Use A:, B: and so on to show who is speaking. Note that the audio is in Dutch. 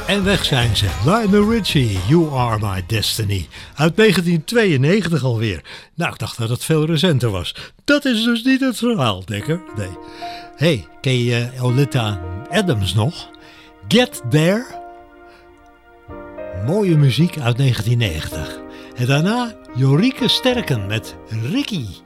A: En weg zijn ze. Lionel Richie, You Are My Destiny. Uit 1992 alweer. Nou, ik dacht dat het veel recenter was. Dat is dus niet het verhaal, Dekker. Nee. Hey, ken je Oleta Adams nog? Get There. Mooie muziek uit 1990. En daarna Jorike Sterken met Ricky.